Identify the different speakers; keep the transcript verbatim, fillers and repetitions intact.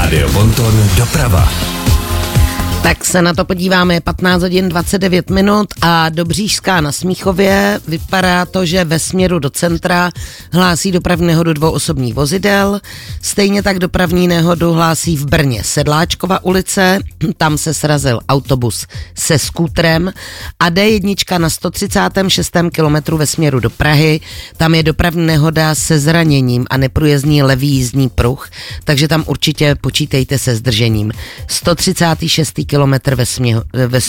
Speaker 1: Rádio Bonton doprava.
Speaker 2: Tak se na to podíváme, patnáct hodin dvacet devět minut a do Břížská na Smíchově vypadá to, že ve směru do centra hlásí dopravní nehodu dvou osobních vozidel. Stejně tak dopravní nehodu hlásí v Brně Sedláčkova ulice, tam se srazil autobus se skútrem a D jedna na sto třicátém šestém kilometru ve směru do Prahy, tam je dopravní nehoda se zraněním a neprůjezdný levý jízdní pruh, takže tam určitě počítejte se zdržením. sto třicátý šestý kilometr ve, směru, ve